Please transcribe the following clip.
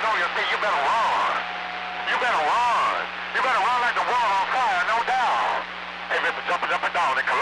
on your feet. You better run. You better run. You better run like the world on fire, no doubt. Hey, Mr. Jumping up and down and